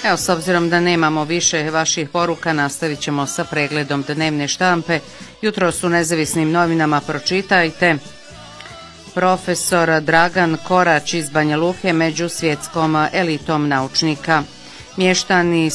Evo, s obzirom da nemamo više vaših poruka, nastavit ćemo sa pregledom dnevne štampe. Jutros u Nezavisnim novinama pročitajte: profesor Dragan Korać iz Banja Luke među svjetskom elitom naučnika. Mještani